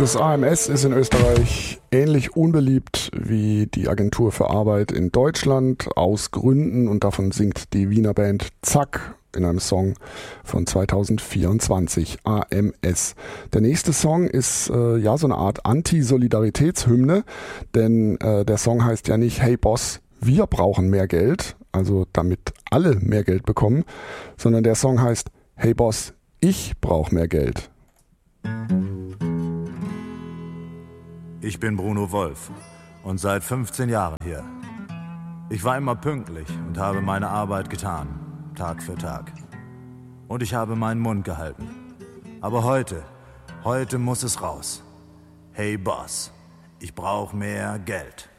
Das AMS ist in Österreich ähnlich unbeliebt wie die Agentur für Arbeit in Deutschland, aus Gründen, und davon singt die Wiener Band Zack in einem Song von 2024, AMS. Der nächste Song ist so eine Art Anti-Solidaritätshymne, denn der Song heißt ja nicht Hey Boss, wir brauchen mehr Geld, also damit alle mehr Geld bekommen, sondern der Song heißt Hey Boss, ich brauche mehr Geld. Ich bin Bruno Wolf und seit 15 Jahren hier. Ich war immer pünktlich und habe meine Arbeit getan, Tag für Tag. Und ich habe meinen Mund gehalten. Aber heute muss es raus. Hey Boss, ich brauche mehr Geld.